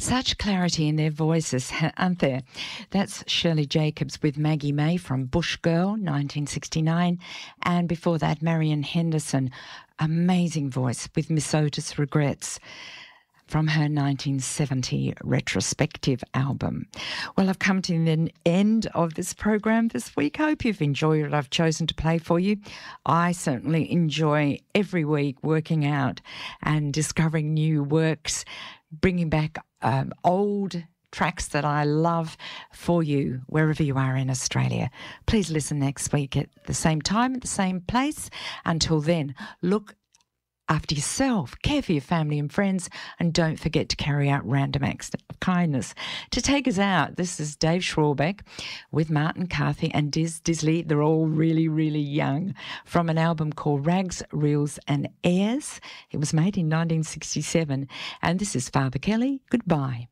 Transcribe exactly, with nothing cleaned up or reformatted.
Such clarity in their voices, aren't there? That's Shirley Jacobs with Maggie May from Bush Girl, nineteen sixty-nine. And before that, Marian Henderson, amazing voice with Miss Otis Regrets, from her nineteen seventy retrospective album. Well, I've come to the end of this program this week. I hope you've enjoyed what I've chosen to play for you. I certainly enjoy every week working out and discovering new works, bringing back um, old tracks that I love for you wherever you are in Australia. Please listen next week at the same time, at the same place. Until then, look after yourself, care for your family and friends, and don't forget to carry out random acts of kindness. To take us out, this is Dave Schwarbeck with Martin Carthy and Diz Disley. They're all really, really young, from an album called Rags, Reels and Airs. It was made in nineteen sixty-seven. And this is Father Kelly. Goodbye.